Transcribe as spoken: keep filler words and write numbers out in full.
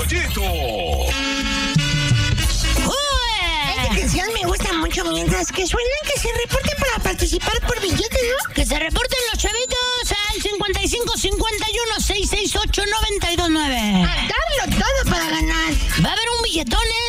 Pollito. Esta canción me gusta mucho mientras que suenan, que se reporten para participar por billetes, ¿no? Que se reporten los chavitos al cincuenta y cinco cincuenta y uno seiscientos sesenta y ocho noventa y dos nueve. A darlo todo para ganar. Va a haber un billetón, ¿eh?